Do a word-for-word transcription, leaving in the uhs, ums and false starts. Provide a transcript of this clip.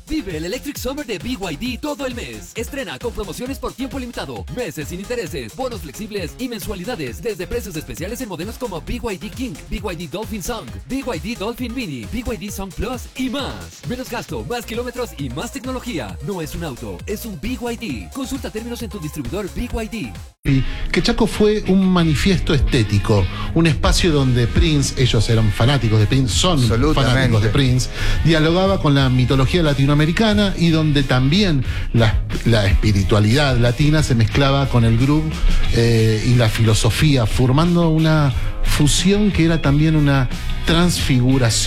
Vive el Electric Summer de B Y D todo el mes. Estrena con promociones por tiempo limitado, meses sin intereses, bonos flexibles y mensualidades desde precios especiales en modelos como B Y D King, B Y D Dolphin Song, B Y D Dolphin Mini, B Y D Song Plus y más. Menos gasto, más kilómetros y más tecnología. No es un auto, es un B Y D. Consulta términos en tu distribuidor B Y D. Que Chaco fue un manifiesto estético, un espacio donde Prince, ellos eran fanáticos de Prince, son fanáticos de Prince, dialogaba con la mitología latinoamericana y donde también la, la espiritualidad latina se mezclaba con el groove eh, y la filosofía, formando una fusión que era también una transfiguración.